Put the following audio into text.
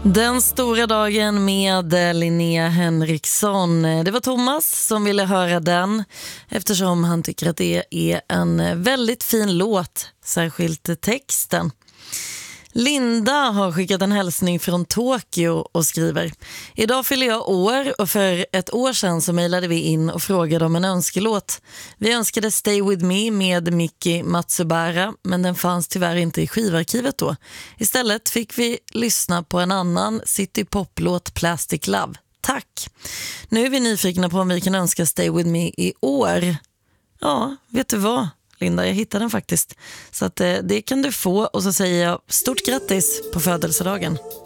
Den stora dagen med Linnea Henriksson. Det var Thomas som ville höra den eftersom han tycker att det är en väldigt fin låt, särskilt texten. Linda har skickat en hälsning från Tokyo och skriver: Idag fyller jag år och för ett år sedan så mejlade vi in och frågade om en önskelåt. Vi önskade Stay With Me med Miki Matsubara, men den fanns tyvärr inte i skivarkivet då. Istället fick vi lyssna på en annan citypoplåt, Plastic Love. Tack! Nu är vi nyfikna på om vi kan önska Stay With Me i år. Ja, vet du vad? Linda, jag hittade den faktiskt. Så att det kan du få och så säger jag stort grattis på födelsedagen.